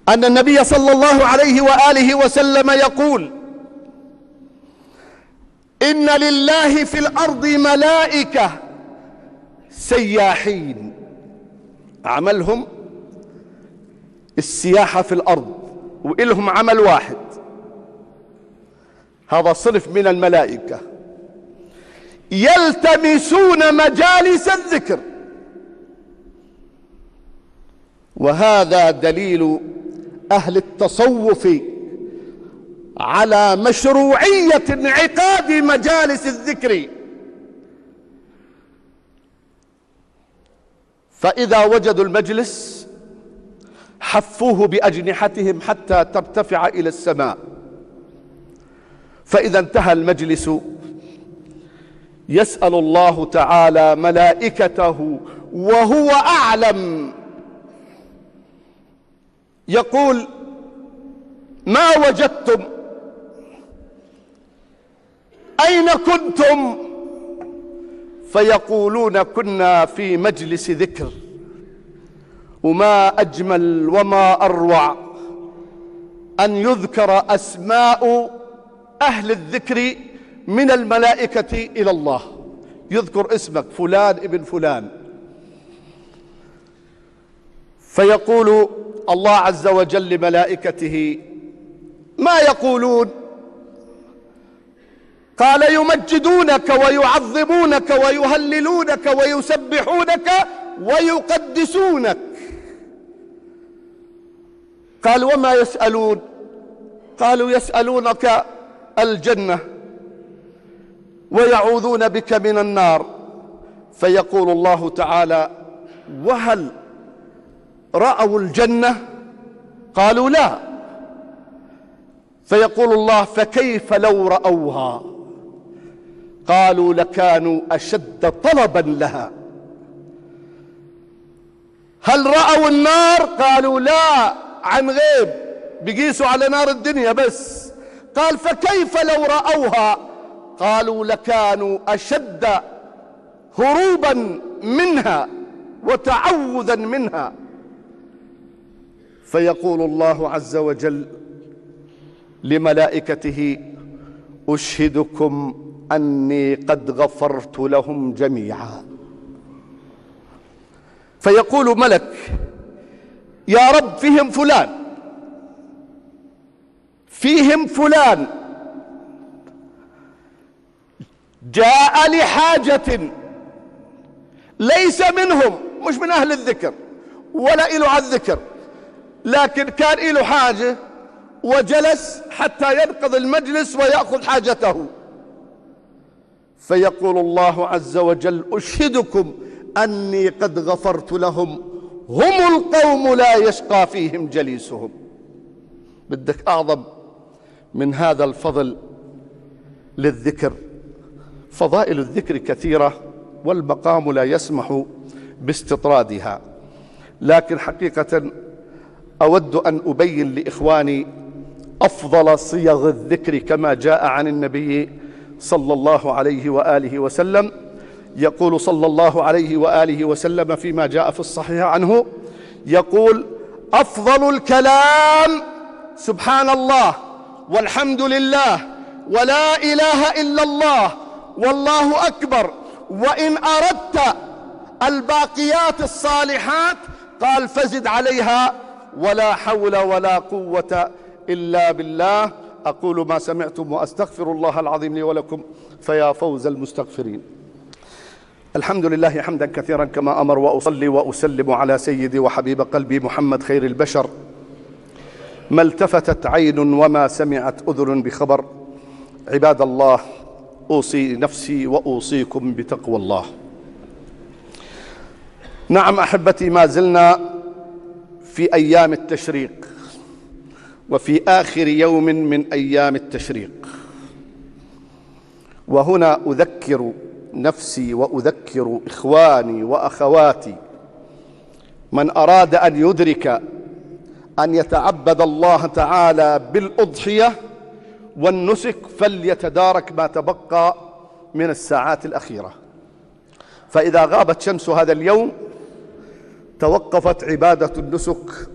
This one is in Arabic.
أن النبي صلى الله عليه وآله وسلم يقول: إن لله في الأرض ملائكة سياحين عملهم السياحة في الأرض، وإلهم عمل واحد، هذا صنف من الملائكة يلتمسون مجالس الذكر. وهذا دليل أهل التصوف على مشروعية انعقاد مجالس الذكر. فإذا وجدوا المجلس حفوه بأجنحتهم حتى ترتفع إلى السماء، فإذا انتهى المجلس يسأل الله تعالى ملائكته وهو أعلم، يقول: ما وجدتم؟ أين كنتم؟ فيقولون: كنا في مجلس ذكر. وما أجمل وما أروع أن يذكر أسماء أهل الذكر من الملائكة إلى الله. يذكر اسمك فلان ابن فلان، فيقول الله عز وجل لملائكته: ما يقولون؟ قال: يمجدونك ويعظمونك ويهللونك ويسبحونك ويقدسونك. قال: وما يسألون؟ قالوا: يسألونك الجنة ويعوذون بك من النار. فيقول الله تعالى: وهل رأوا الجنة؟ قالوا: لا. فيقول الله: فكيف لو رأوها؟ قالوا: لكانوا أشد طلبا لها. هل رأوا النار؟ قالوا: لا، عن غيب، بيقيسوا على نار الدنيا بس. قال: فكيف لو رأوها؟ قالوا: لكانوا أشد هروبا منها وتعوذا منها. فيقول الله عز وجل لملائكته: أشهدكم أني قد غفرت لهم جميعا. فيقول ملك: يا رب، فيهم فلان، فيهم فلان جاء لحاجة ليس منهم، مش من أهل الذكر ولا إله على الذكر، لكن كان إله حاجة وجلس حتى ينقضي المجلس ويأخذ حاجته. فيقول الله عز وجل: أشهدكم أني قد غفرت لهم، هم القوم لا يشقى فيهم جليسهم. بدك أعظم من هذا الفضل للذكر؟ فضائل الذكر كثيرة والمقام لا يسمح باستطرادها، لكن حقيقة أود أن أبين لإخواني أفضل صيغ الذكر كما جاء عن النبي صلى الله عليه وآله وسلم. يقول صلى الله عليه وآله وسلم فيما جاء في الصحيح عنه، يقول: أفضل الكلام سبحان الله والحمد لله ولا إله إلا الله والله أكبر، وإن أردت الباقيات الصالحات قال فزد عليها ولا حول ولا قوة إلا بالله. أقول ما سمعتم وأستغفر الله العظيم لي ولكم، فيا فوز المستغفرين. الحمد لله حمدا كثيرا كما أمر، وأصلي وأسلم على سيدي وحبيب قلبي محمد خير البشر. ما التفتت عين وما سمعت أذن بخبر. عباد الله، أوصي نفسي وأوصيكم بتقوى الله. نعم أحبتي، ما زلنا في أيام التشريق، وفي آخر يوم من أيام التشريق. وهنا أذكر نفسي وأذكر إخواني وأخواتي من أراد أن يدرك أن يتعبد الله تعالى بالأضحية والنسك فليتدارك ما تبقى من الساعات الأخيرة، فإذا غابت شمس هذا اليوم توقفت عبادة النسك